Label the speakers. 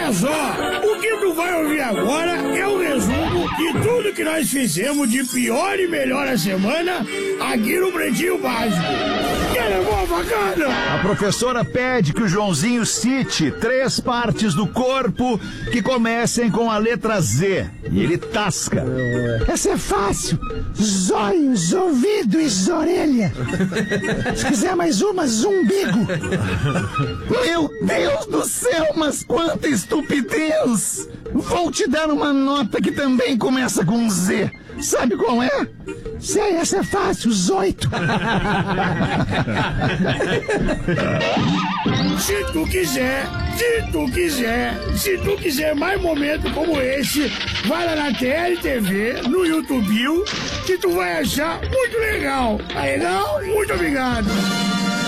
Speaker 1: Olha só, o que tu vai ouvir agora é um resumo de tudo que nós fizemos de pior e melhor a semana aqui no Pretinho Básico. Quer boa bacana?
Speaker 2: A professora pede que o Joãozinho cite 3 partes do corpo que comecem com a letra Z. E ele tasca.
Speaker 3: Essa é fácil. Zóios, ouvidos e orelha. Se quiser mais uma, zumbigo.
Speaker 2: Meu Deus do céu, mas quanta estupidez! Vou te dar uma nota que também começa com Z. Sabe qual é?
Speaker 3: Sei, essa é fácil, 8.
Speaker 1: Se tu quiser mais momentos como esse, vai lá na TLTV, no YouTube, que tu vai achar muito legal. Tá legal? Muito obrigado.